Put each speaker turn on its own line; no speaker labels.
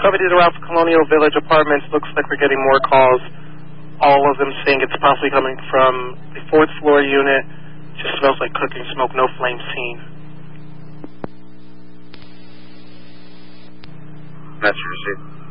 Copy to the Ralph Colonial Village Apartments. Looks like we're getting more calls. All of them saying it's possibly coming from the 4th floor unit. Just smells like cooking smoke, no flame seen.
That's received.